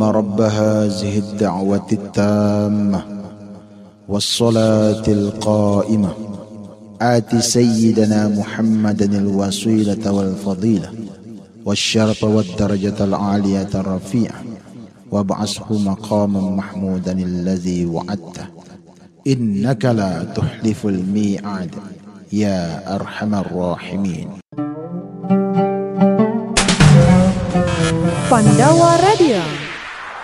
رب هذه الدعوة التامة والصلاة القائمة آت سيدنا محمدا الوسيلة والفضيلة والشرف والدرجة العالية الرفيعة وابعثه مقاما محمودا الذي وعدته إنك لا تخلف الميعاد يا أرحم الراحمين. Pandawa Radio